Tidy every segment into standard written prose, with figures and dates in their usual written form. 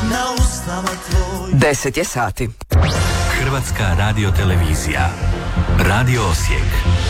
na usnama tvoj. 10 je sati. Hrvatska radiotelevizija. Radio Osijek.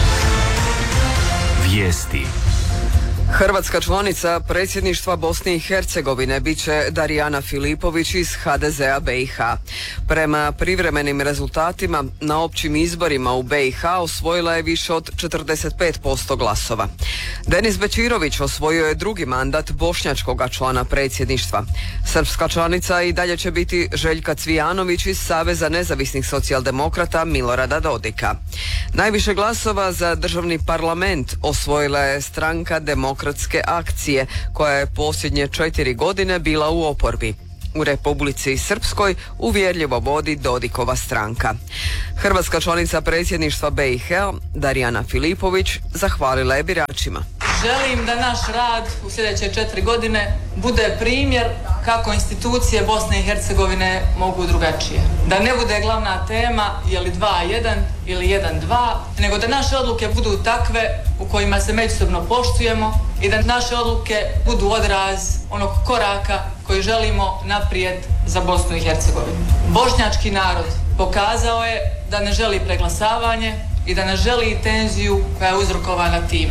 Vijesti. Hrvatska članica predsjedništva Bosne i Hercegovine bit će Darijana Filipović iz HDZ-a BiH. Prema privremenim rezultatima na općim izborima u BiH osvojila je više od 45% glasova. Denis Bećirović osvojio je drugi mandat bošnjačkoga člana predsjedništva. Srpska članica i dalje će biti Željka Cvijanović iz Saveza nezavisnih socijaldemokrata Milorada Dodika. Najviše glasova za državni parlament osvojila je stranka Demokratske akcije, koja je posljednje 4 godine bila u oporbi. U Republici Srpskoj uvjerljivo vodi Dodikova stranka. Hrvatska članica predsjedništva BiH, Darijana Filipović, zahvalila je biračima. Želim da naš rad u sljedeće 4 godine bude primjer kako institucije Bosne i Hercegovine mogu drugačije. Da ne bude glavna tema je li 2-1 ili 1-2, nego da naše odluke budu takve u kojima se međusobno poštujemo i da naše odluke budu odraz onog koraka koji želimo naprijed za Bosnu i Hercegovinu. Bošnjački narod pokazao je da ne želi preglasavanje i da ne želi tenziju koja je uzrokovana time.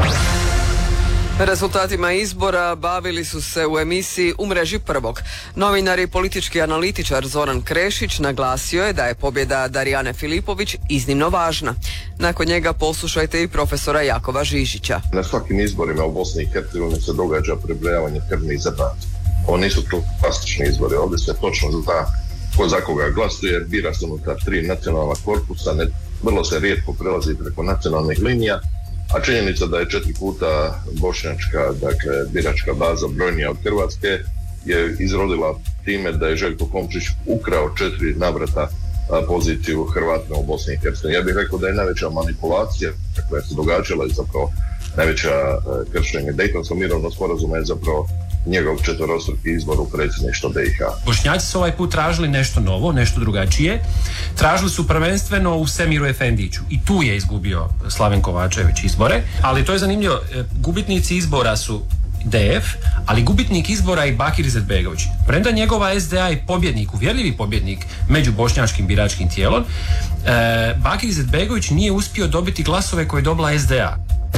Rezultatima izbora bavili su se u emisiji U mreži prvog. Novinar i politički analitičar Zoran Krešić naglasio je da je pobjeda Darijane Filipović iznimno važna. Nakon njega poslušajte i profesora Jakova Žižića. Na svakim izborima u Bosni i Hercegovini se događa prebrojavanje krvnih zrnaca. Ovo nisu klasični izbori, ovdje se točno zna ko za koga glasuje, bira se unutar 3 nacionalna korpusa, vrlo se rijetko prelazi preko nacionalnih linija, a činjenica da je 4 puta bošnjačka, dakle, biračka baza brojnija od Hrvatske je izrodila time da je Željko Komšić ukrao 4 navrata poziciju Hrvatima u Bosni i Hercegovini. Ja bih rekao da je najveća manipulacija koja se događala i zapravo najveća kršenje Dejtonskog mirovnog sporazuma je zapravo njegov 4-struki izbor u predsjedništvo BiH. Bošnjaci su ovaj put tražili nešto novo, nešto drugačije. Tražili su prvenstveno u Semiru Efendiću i tu je izgubio Slaven Kovačević izbore, ali to je zanimljivo. Gubitnici izbora su DF, ali gubitnik izbora i Bakir Izetbegović. Premda njegova SDA je pobjednik, uvjerljivi pobjednik među bošnjačkim biračkim tijelom, Bakir Izetbegović nije uspio dobiti glasove koje je dobila SDA.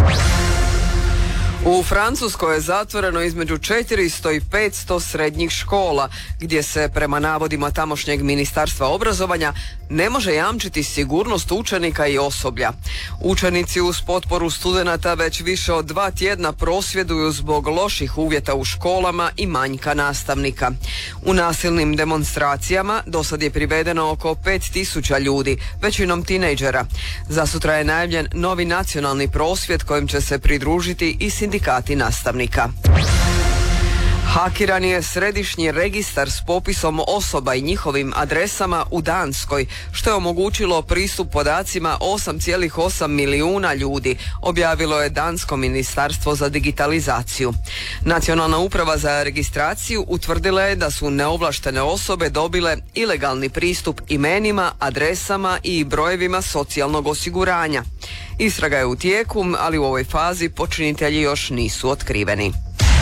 U Francuskoj je zatvoreno između 400 i 500 srednjih škola, gdje se prema navodima tamošnjeg ministarstva obrazovanja ne može jamčiti sigurnost učenika i osoblja. Učenici uz potporu studenata već više od 2 tjedna prosvjeduju zbog loših uvjeta u školama i manjka nastavnika. U nasilnim demonstracijama dosad je privedeno oko 5000 ljudi, većinom tinejdžera. Zasutra je najavljen novi nacionalni prosvjed kojem će se pridružiti i sindikati nastavnika. Hakiran je središnji registar s popisom osoba i njihovim adresama u Danskoj, što je omogućilo pristup podacima 8,8 milijuna ljudi, objavilo je Dansko ministarstvo za digitalizaciju. Nacionalna uprava za registraciju utvrdila je da su neovlaštene osobe dobile ilegalni pristup imenima, adresama i brojevima socijalnog osiguranja. Istraga je u tijeku, ali u ovoj fazi počinitelji još nisu otkriveni.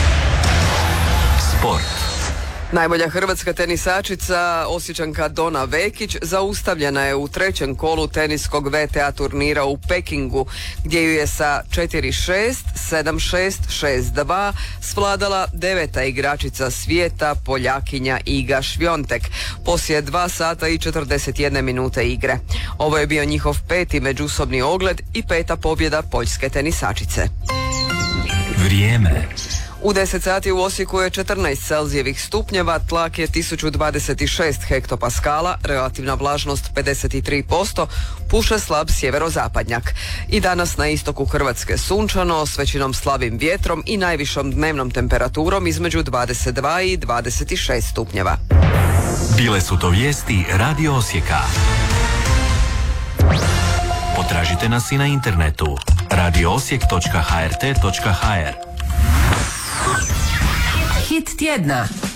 Sport. Najbolja hrvatska tenisačica, Osječanka Dona Vekić, zaustavljena je u 3. kolu teniskog VTA turnira u Pekingu, gdje ju je sa 4-6, 7-6, 6-2 svladala 9. igračica svijeta, Poljakinja Iga Švjontek, poslije 2 sata i 41 minute igre. Ovo je bio njihov 5. međusobni ogled i 5. pobjeda poljske tenisačice. Vrijeme. U 10 sati u Osijeku je 14 celzijevih stupnjeva, tlak je 1026 hektopaskala, relativna vlažnost 53%, puše slab sjeverozapadnjak. I danas na istoku Hrvatske sunčano, s većinom slabim vjetrom i najvišom dnevnom temperaturom između 22 i 26 stupnjeva. Bile su to vijesti Radio Osijeka. Potražite nas i na internetu radioosijek.hrt.hr. Hit tjedna.